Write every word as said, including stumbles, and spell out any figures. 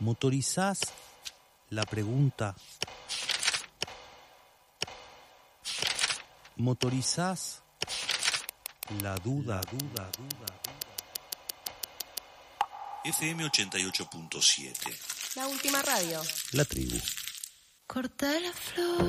Motorizás la pregunta. Motorizás la duda, duda, duda. F M ochenta y ocho punto siete. La última radio. La tribu. Corta la flor.